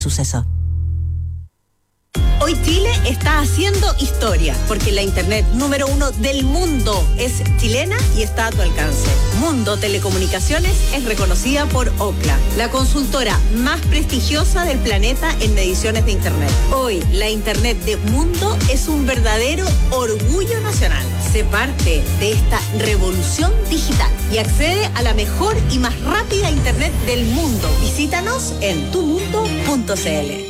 Suceso. Hoy Chile está haciendo historia, porque la internet número 1 del mundo es chilena y está a tu alcance. Mundo Telecomunicaciones es reconocida por Ookla, la consultora más prestigiosa del planeta en mediciones de internet. Hoy, la internet de Mundo es un verdadero orgullo nacional. Sé parte de esta revolución digital y accede a la mejor y más rápida internet del mundo. Visítanos en tumundo.cl.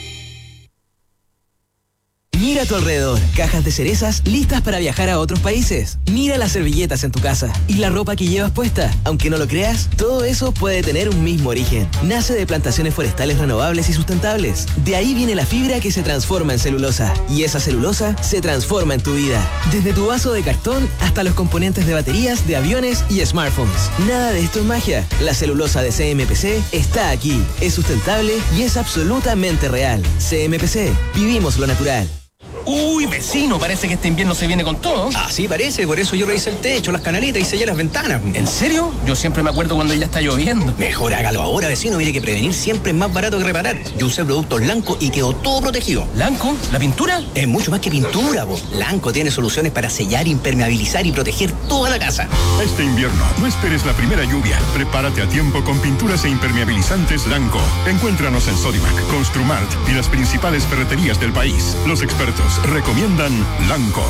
Mira a tu alrededor, cajas de cerezas listas para viajar a otros países. Mira las servilletas en tu casa y la ropa que llevas puesta. Aunque no lo creas, todo eso puede tener un mismo origen. Nace de plantaciones forestales renovables y sustentables. De ahí viene la fibra que se transforma en celulosa. Y esa celulosa se transforma en tu vida. Desde tu vaso de cartón hasta los componentes de baterías, de aviones y smartphones. Nada de esto es magia. La celulosa de CMPC está aquí. Es sustentable y es absolutamente real. CMPC. Vivimos lo natural. Uy, vecino, parece que este invierno se viene con todo. Ah, sí, parece. Por eso yo revisé el techo, las canalitas y sellé las ventanas. ¿En serio? Yo siempre me acuerdo cuando ya está lloviendo. Mejor hágalo ahora, vecino. Mire que prevenir siempre es más barato que reparar. Yo usé productos Lanco y quedó todo protegido. ¿Lanco? ¿La pintura? Es mucho más que pintura, po. Lanco tiene soluciones para sellar, impermeabilizar y proteger toda la casa. Este invierno, no esperes la primera lluvia. Prepárate a tiempo con pinturas e impermeabilizantes Lanco. Encuéntranos en Sodimac, Construmart y las principales ferreterías del país. Los expertos recomiendan Lanco.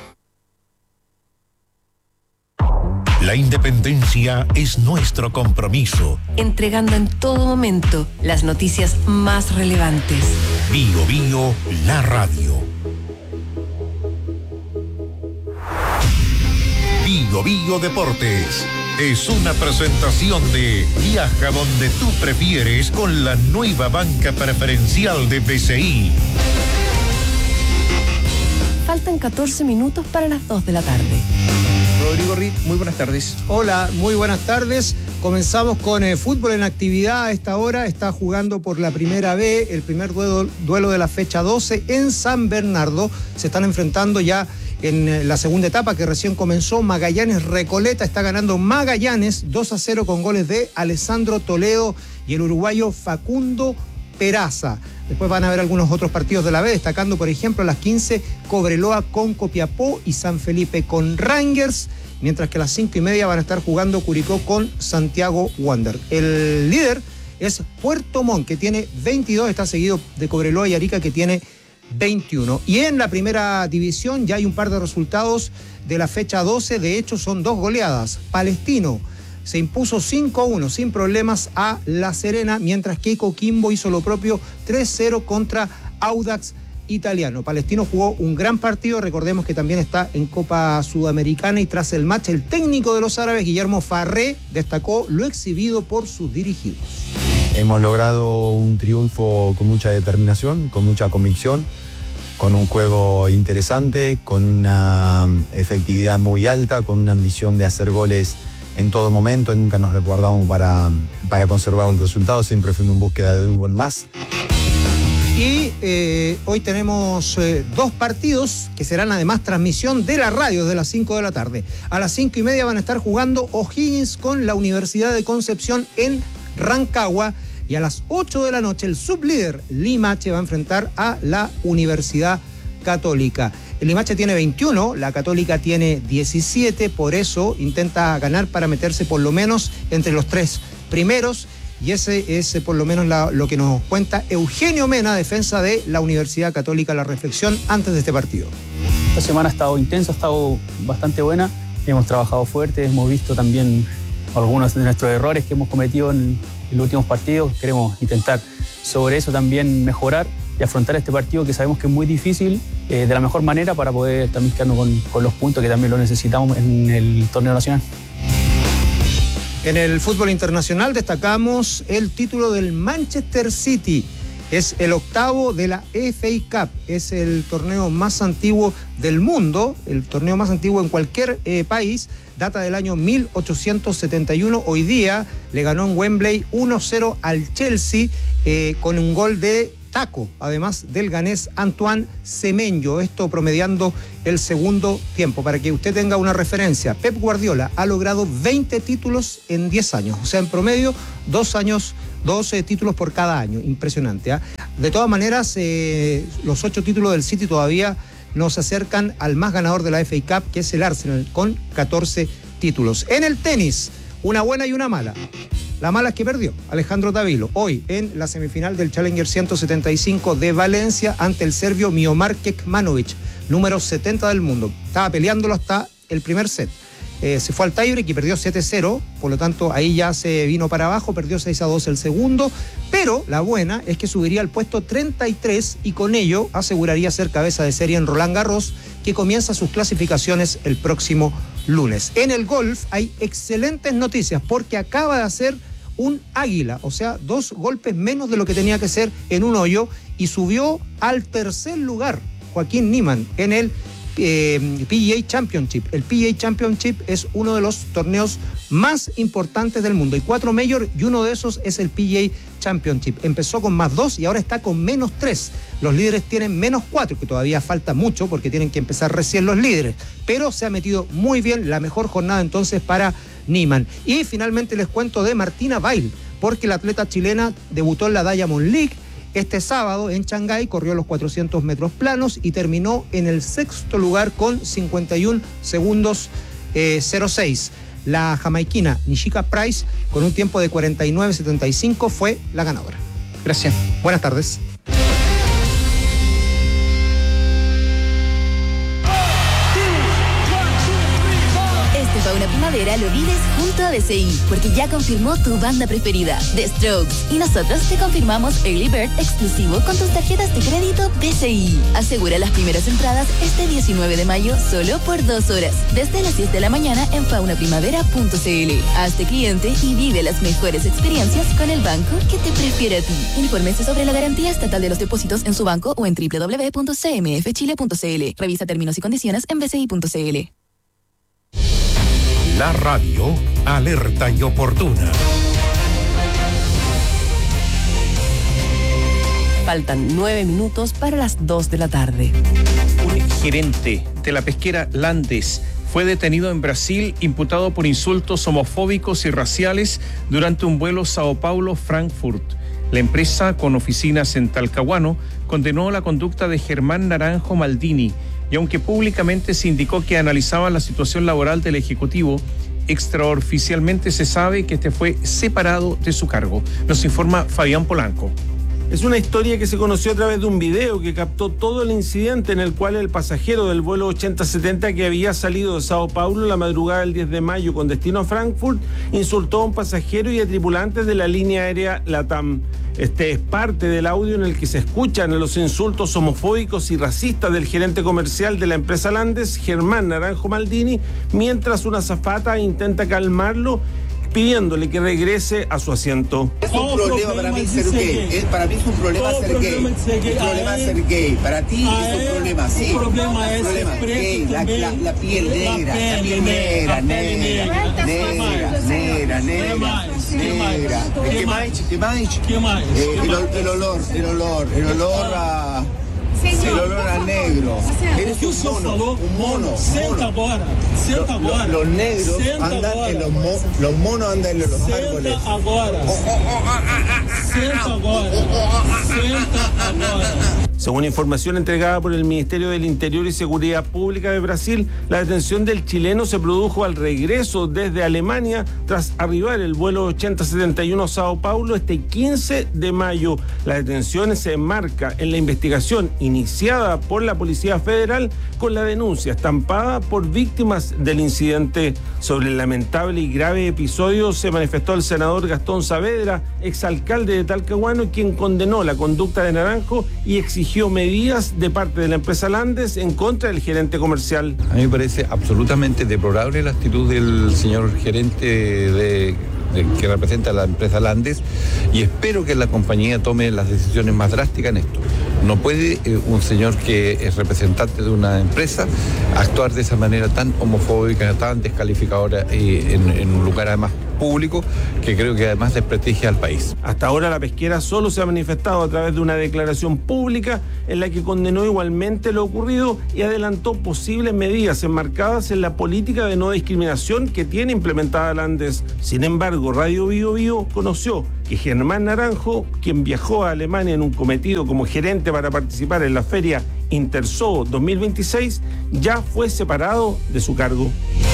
La independencia es nuestro compromiso. Entregando en todo momento las noticias más relevantes. Bio Bio, la radio. Bio Bio Deportes. Es una presentación de Viaja donde tú prefieres con la nueva banca preferencial de BCI. Faltan 14 minutos para las 2 de la tarde. Rodrigo Ritt, muy buenas tardes. Hola, muy buenas tardes. Comenzamos con fútbol en actividad a esta hora. Está jugando por la primera B, el primer duelo de la fecha 12 en San Bernardo. Se están enfrentando ya en la segunda etapa que recién comenzó. Magallanes Recoleta, está ganando Magallanes 2-0 con goles de Alessandro Toledo y el uruguayo Facundo Peraza. Después van a haber algunos otros partidos de la B, destacando por ejemplo a las 15 Cobreloa con Copiapó y San Felipe con Rangers, mientras que a las 5:30 van a estar jugando Curicó con Santiago Wander. El líder es Puerto Montt, que tiene 22, está seguido de Cobreloa y Arica, que tiene 21. Y en la primera división ya hay un par de resultados de la fecha 12, de hecho son 2 goleadas. Palestino se impuso 5-1 sin problemas a La Serena, mientras que Coquimbo hizo lo propio 3-0 contra Audax Italiano. Palestino jugó un gran partido, recordemos que también está en Copa Sudamericana, y tras el match el técnico de los árabes, Guillermo Farré, destacó lo exhibido por sus dirigidos. Hemos logrado un triunfo con mucha determinación, con mucha convicción, con un juego interesante, con una efectividad muy alta, con una ambición de hacer goles en todo momento. Nunca nos resguardamos para conservar un resultado, siempre fuimos en búsqueda de un gol más. Y hoy tenemos 2 partidos que serán además transmisión de la radio desde las 5 de la tarde. A las 5:30 van a estar jugando O'Higgins con la Universidad de Concepción en Rancagua, y a las 8 de la noche el sublíder Limache va a enfrentar a la Universidad Católica. El Limache tiene 21, la Católica tiene 17, por eso intenta ganar para meterse por lo menos entre los 3 primeros, y ese es por lo menos lo que nos cuenta Eugenio Mena, defensa de la Universidad Católica, la reflexión antes de este partido. Esta semana ha estado intensa, ha estado bastante buena, hemos trabajado fuerte, hemos visto también algunos de nuestros errores que hemos cometido en los últimos partidos. Queremos intentar sobre eso también mejorar y afrontar este partido que sabemos que es muy difícil de la mejor manera para poder también quedarnos con los puntos que también lo necesitamos en el torneo nacional. En el fútbol internacional destacamos el título del Manchester City. Es el 8º de la FA Cup, es el torneo más antiguo del mundo, el torneo más antiguo en cualquier país, data del año 1871. Hoy día le ganó en Wembley 1-0 al Chelsea con un gol de taco, además del ganés Antoine Semenyo, esto promediando el segundo tiempo. Para que usted tenga una referencia, Pep Guardiola ha logrado 20 títulos en 10 años, o sea, en promedio 12 títulos por cada año, impresionante, ¿eh? De todas maneras, los 8 títulos del City todavía no se acercan al más ganador de la FA Cup, que es el Arsenal, con 14 títulos. En el tenis, una buena y una mala. La mala es que perdió Alejandro Tavilo hoy en la semifinal del Challenger 175 de Valencia ante el serbio Miomar Kekmanovic, número 70 del mundo. Estaba peleándolo hasta el primer set. Se fue al tiebreak y perdió 7-0, por lo tanto ahí ya se vino para abajo, perdió 6-2 el segundo, pero la buena es que subiría al puesto 33 y con ello aseguraría ser cabeza de serie en Roland Garros, que comienza sus clasificaciones el próximo lunes. En el golf hay excelentes noticias porque acaba de hacer un águila, o sea, 2 golpes menos de lo que tenía que ser en un hoyo, y subió al tercer lugar Joaquín Niemann en el PGA Championship. El PGA Championship es uno de los torneos más importantes del mundo. Hay 4 majors y uno de esos es el PGA Championship. Empezó con +2 y ahora está con -3. Los líderes tienen -4, que todavía falta mucho porque tienen que empezar recién los líderes. Pero se ha metido muy bien, la mejor jornada entonces para Niemann. Y finalmente les cuento de Martina Bail, porque la atleta chilena debutó en la Diamond League este sábado en Shanghái, corrió los 400 metros planos y terminó en el 6º lugar con 51 segundos 06. La jamaiquina Nishika Price, con un tiempo de 49.75, fue la ganadora. Gracias. Buenas tardes. Fauna Primavera lo vives junto a BCI, porque ya confirmó tu banda preferida, The Strokes, y nosotros te confirmamos Early Bird exclusivo con tus tarjetas de crédito BCI. Asegura las primeras entradas este 19 de mayo solo por 2 horas, desde las 10 de la mañana en faunaprimavera.cl. Hazte cliente y vive las mejores experiencias con el banco que te prefiere a ti. Infórmese sobre la garantía estatal de los depósitos en su banco o en www.cmfchile.cl. Revisa términos y condiciones en bci.cl. La radio alerta y oportuna. Faltan 9 minutos para las 2 de la tarde. Un gerente de la pesquera Landes fue detenido en Brasil imputado por insultos homofóbicos y raciales durante un vuelo Sao Paulo-Frankfurt. La empresa, con oficinas en Talcahuano, condenó la conducta de Germán Naranjo Maldini, y aunque públicamente se indicó que analizaba la situación laboral del ejecutivo, extraoficialmente se sabe que este fue separado de su cargo. Nos informa Fabián Polanco. Es una historia que se conoció a través de un video que captó todo el incidente en el cual el pasajero del vuelo 8070 que había salido de Sao Paulo la madrugada del 10 de mayo con destino a Frankfurt insultó a un pasajero y a tripulantes de la línea aérea LATAM. Este es parte del audio en el que se escuchan los insultos homofóbicos y racistas del gerente comercial de la empresa Landes, Germán Naranjo Maldini, mientras una azafata intenta calmarlo, pidiéndole que regrese a su asiento. Es un problema para mí ser gay. Para mí es un problema ser gay. Un problema ser gay. Para ti es un problema, sí. Un problema es gay. La piel negra. La piel negra. ¿Qué más? El olor a... El olor a negro. Eres un mono. Senta agora. Los negros andan en los monos andan en los árboles. Senta agora. Según información entregada por el Ministerio del Interior y Seguridad Pública de Brasil, la detención del chileno se produjo al regreso desde Alemania tras arribar el vuelo 8071 a Sao Paulo este 15 de mayo. La detención se enmarca en la investigación iniciada por la Policía Federal con la denuncia estampada por víctimas del incidente. Sobre el lamentable y grave episodio se manifestó el senador Gastón Saavedra, exalcalde de Talcahuano, quien condenó la conducta de Naranjo y exigió medidas de parte de la empresa Landes en contra del gerente comercial. A mí me parece absolutamente deplorable la actitud del señor gerente que representa a la empresa Landes, y espero que la compañía tome las decisiones más drásticas en esto. No puede un señor que es representante de una empresa actuar de esa manera tan homofóbica, tan descalificadora en un lugar además público que creo que además desprestigia al país. Hasta ahora la pesquera solo se ha manifestado a través de una declaración pública en la que condenó igualmente lo ocurrido y adelantó posibles medidas enmarcadas en la política de no discriminación que tiene implementada la Andes. Sin embargo, Radio Bio Bio conoció que Germán Naranjo, quien viajó a Alemania en un cometido como gerente para participar en la feria Interzoo 2026, ya fue separado de su cargo.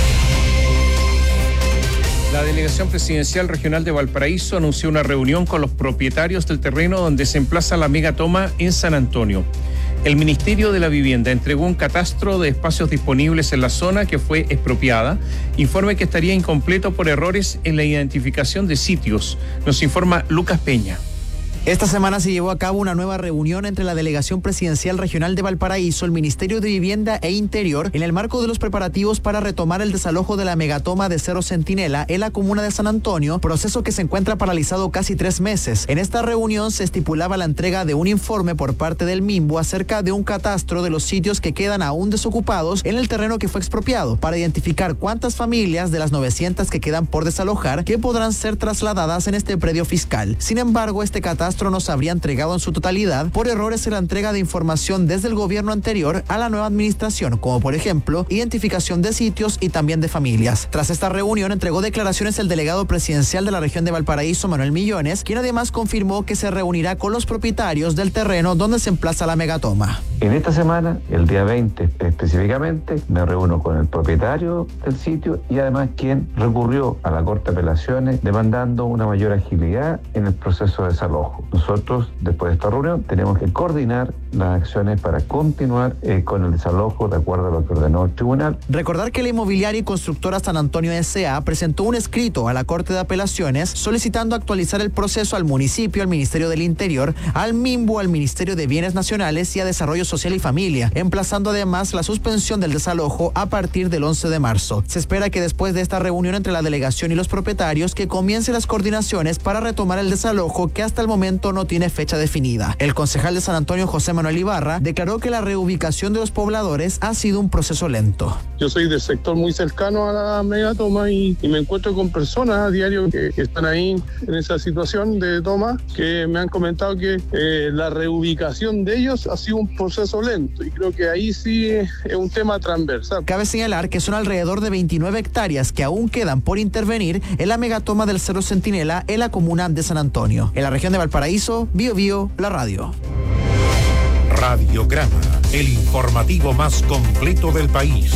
La Delegación Presidencial Regional de Valparaíso anunció una reunión con los propietarios del terreno donde se emplaza la megatoma en San Antonio. El Ministerio de la Vivienda entregó un catastro de espacios disponibles en la zona que fue expropiada, informe que estaría incompleto por errores en la identificación de sitios. Nos informa Lucas Peña. Esta semana se llevó a cabo una nueva reunión entre la Delegación Presidencial Regional de Valparaíso, el Ministerio de Vivienda e Interior, en el marco de los preparativos para retomar el desalojo de la megatoma de Cerro Centinela en la comuna de San Antonio, proceso que se encuentra paralizado casi 3 meses. En esta reunión se estipulaba la entrega de un informe por parte del MIMBU acerca de un catastro de los sitios que quedan aún desocupados en el terreno que fue expropiado, para identificar cuántas familias de las 900 que quedan por desalojar que podrán ser trasladadas en este predio fiscal. Sin embargo, este catastro no se habría entregado en su totalidad por errores en la entrega de información desde el gobierno anterior a la nueva administración, como por ejemplo, identificación de sitios y también de familias. Tras esta reunión entregó declaraciones el delegado presidencial de la región de Valparaíso, Manuel Millones, quien además confirmó que se reunirá con los propietarios del terreno donde se emplaza la megatoma. En esta semana, el día 20 específicamente, me reúno con el propietario del sitio y además quien recurrió a la Corte de Apelaciones demandando una mayor agilidad en el proceso de desalojo. Nosotros, después de esta reunión, tenemos que coordinar las acciones para continuar con el desalojo de acuerdo a lo que ordenó el tribunal. Recordar que la inmobiliaria y constructora San Antonio S.A. presentó un escrito a la Corte de Apelaciones solicitando actualizar el proceso al municipio, al Ministerio del Interior, al MIMBU, al Ministerio de Bienes Nacionales y a Desarrollo Social y Familia, emplazando además la suspensión del desalojo a partir del 11 de marzo. Se espera que después de esta reunión entre la delegación y los propietarios que comiencen las coordinaciones para retomar el desalojo que hasta el momento no tiene fecha definida. El concejal de San Antonio, José Manuel Ibarra, declaró que la reubicación de los pobladores ha sido un proceso lento. Yo soy del sector muy cercano a la megatoma y me encuentro con personas a diario que están ahí en esa situación de toma, que me han comentado que la reubicación de ellos ha sido un proceso lento y creo que ahí sí es un tema transversal. Cabe señalar que son alrededor de 29 hectáreas que aún quedan por intervenir en la megatoma del Cerro Centinela en la comuna de San Antonio. En la región de Valparaíso, Bio Bio, la radio. Radiograma, el informativo más completo del país.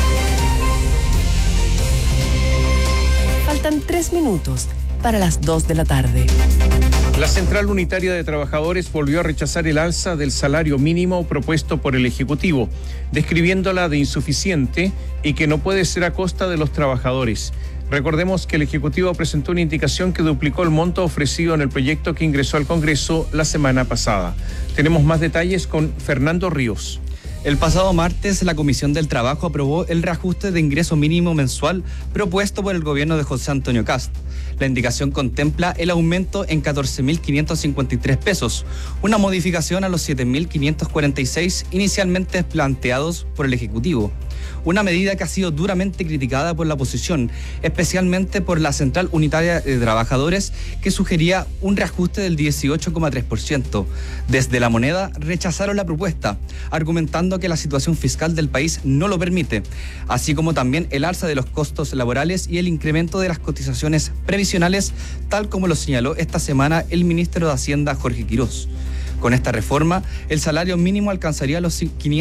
Faltan 3 minutos para las 2 de la tarde. La Central Unitaria de Trabajadores volvió a rechazar el alza del salario mínimo propuesto por el Ejecutivo, describiéndola de insuficiente y que no puede ser a costa de los trabajadores. Recordemos que el Ejecutivo presentó una indicación que duplicó el monto ofrecido en el proyecto que ingresó al Congreso la semana pasada. Tenemos más detalles con Fernando Ríos. El pasado martes, la Comisión del Trabajo aprobó el reajuste de ingreso mínimo mensual propuesto por el gobierno de José Antonio Kast. La indicación contempla el aumento en 14.553 pesos, una modificación a los 7.546 inicialmente planteados por el Ejecutivo. Una medida que ha sido duramente criticada por la oposición, especialmente por la Central Unitaria de Trabajadores, que sugería un reajuste del 18,3%. Desde La Moneda rechazaron la propuesta, argumentando que la situación fiscal del país no lo permite, así como también el alza de los costos laborales y el incremento de las cotizaciones previsionales, tal como lo señaló esta semana el ministro de Hacienda, Jorge Quirós. Con esta reforma, el salario mínimo alcanzaría los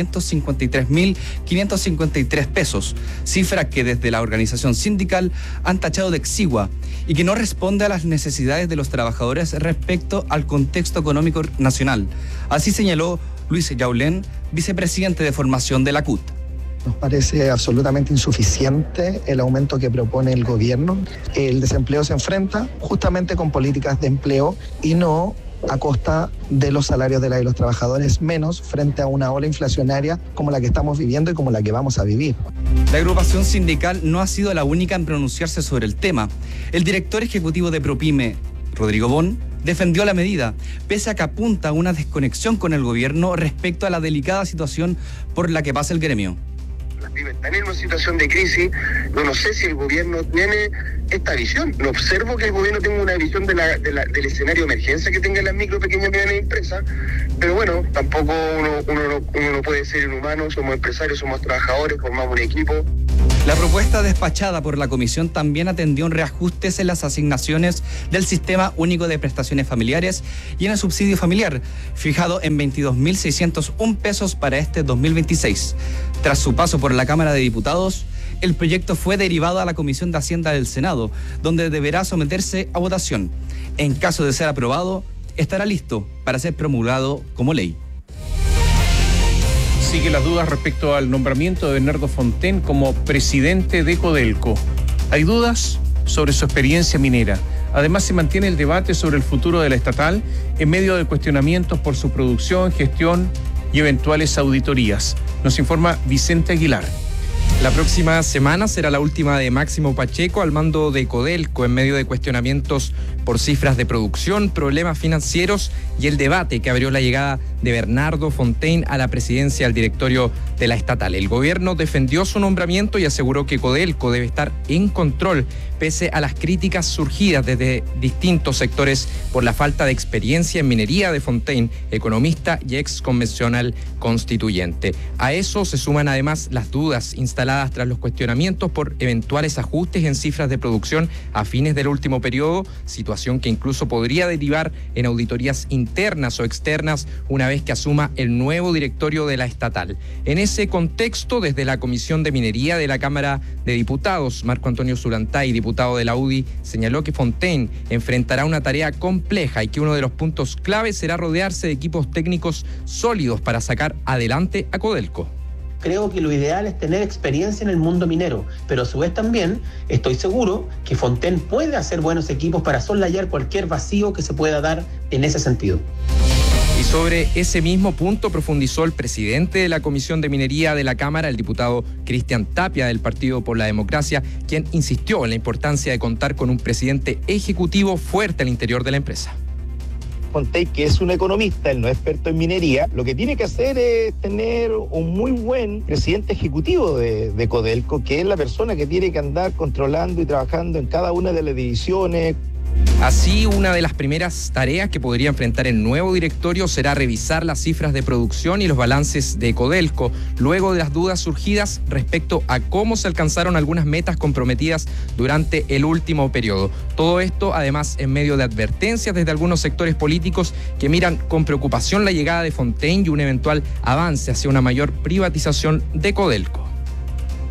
553.553 pesos, cifra que desde la organización sindical han tachado de exigua y que no responde a las necesidades de los trabajadores respecto al contexto económico nacional. Así señaló Luis Yaulén, vicepresidente de formación de la CUT. Nos parece absolutamente insuficiente el aumento que propone el gobierno. El desempleo se enfrenta justamente con políticas de empleo y no a costa de los salarios de los trabajadores, menos frente a una ola inflacionaria como la que estamos viviendo y como la que vamos a vivir. La agrupación sindical no ha sido la única en pronunciarse sobre el tema. El director ejecutivo de Propyme, Rodrigo Bon, defendió la medida, pese a que apunta a una desconexión con el gobierno respecto a la delicada situación por la que pasa el gremio. Están en una situación de crisis, no sé si el gobierno tiene esta visión. No observo que el gobierno tenga una visión del escenario de emergencia que tengan las micro, pequeñas y medianas empresas, pero bueno, tampoco uno no puede ser inhumano, somos empresarios, somos trabajadores, formamos un equipo. La propuesta despachada por la comisión también atendió en reajustes en las asignaciones del Sistema Único de Prestaciones Familiares y en el subsidio familiar, fijado en 22.601 pesos para este 2026. Tras su paso por la Cámara de Diputados, el proyecto fue derivado a la Comisión de Hacienda del Senado, donde deberá someterse a votación. En caso de ser aprobado, estará listo para ser promulgado como ley. Sigue las dudas respecto al nombramiento de Bernardo Fontaine como presidente de Codelco. Hay dudas sobre su experiencia minera. Además, se mantiene el debate sobre el futuro de la estatal en medio de cuestionamientos por su producción, gestión y eventuales auditorías. Nos informa Vicente Aguilar. La próxima semana será la última de Máximo Pacheco al mando de Codelco en medio de cuestionamientos por cifras de producción, problemas financieros y el debate que abrió la llegada de Bernardo Fontaine a la presidencia del directorio de la estatal. El gobierno defendió su nombramiento y aseguró que Codelco debe estar en control pese a las críticas surgidas desde distintos sectores por la falta de experiencia en minería de Fontaine, economista y ex convencional constituyente. A eso se suman además las dudas instaladas tras los cuestionamientos por eventuales ajustes en cifras de producción a fines del último periodo, situación que incluso podría derivar en auditorías internas o externas una vez que asuma el nuevo directorio de la estatal. En ese contexto, desde la Comisión de Minería de la Cámara de Diputados, Marco Antonio Zulantay, diputado de la UDI, señaló que Fontaine enfrentará una tarea compleja y que uno de los puntos clave será rodearse de equipos técnicos sólidos para sacar adelante a Codelco. Creo que lo ideal es tener experiencia en el mundo minero, pero a su vez también estoy seguro que Fontaine puede hacer buenos equipos para soslayar cualquier vacío que se pueda dar en ese sentido. Y sobre ese mismo punto profundizó el presidente de la Comisión de Minería de la Cámara, el diputado Cristian Tapia del Partido por la Democracia, quien insistió en la importancia de contar con un presidente ejecutivo fuerte al interior de la empresa. Fontaine, que es un economista, él no es experto en minería, lo que tiene que hacer es tener un muy buen presidente ejecutivo de Codelco, que es la persona que tiene que andar controlando y trabajando en cada una de las divisiones. Así, una de las primeras tareas que podría enfrentar el nuevo directorio será revisar las cifras de producción y los balances de Codelco, luego de las dudas surgidas respecto a cómo se alcanzaron algunas metas comprometidas durante el último periodo. Todo esto, además, en medio de advertencias desde algunos sectores políticos que miran con preocupación la llegada de Fontaine y un eventual avance hacia una mayor privatización de Codelco.